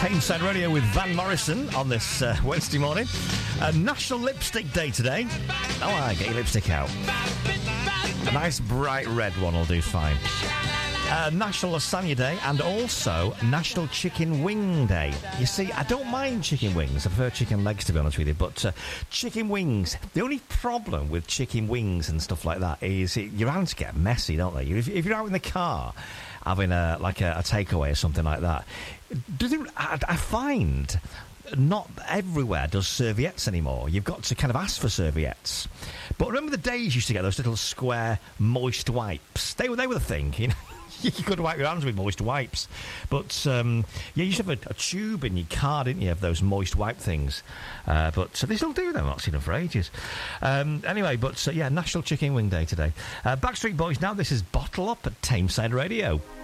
Tameside Radio with Van Morrison on this Wednesday morning. National Lipstick Day today. Oh, get your lipstick out. A nice bright red one will do fine. National Lasagna Day and also National Chicken Wing Day. You see, I don't mind chicken wings. I prefer chicken legs, to be honest with you. But chicken wings, the only problem with chicken wings and stuff like that is your hands get messy, don't they? If you're out in the car having a takeaway or something like that, I find not everywhere does serviettes anymore. You've got to kind of ask for serviettes. But remember the days you used to get those little square moist wipes? They were the thing, you know. You could wipe your hands with moist wipes. But, you used to have a tube in your car, didn't you, of those moist wipe things. But they still do them. I've not seen them for ages. Anyway, National Chicken Wing Day today. Backstreet Boys now. This is Bottle Up at Tameside Radio.